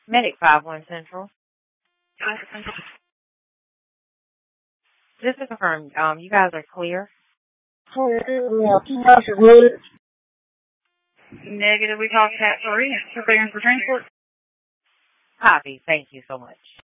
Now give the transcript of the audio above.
Medic 5-1 Central. Just to confirm, you guys are clear? Negative, we call Cat 3. Preparing for transport. Copy. Thank you so much.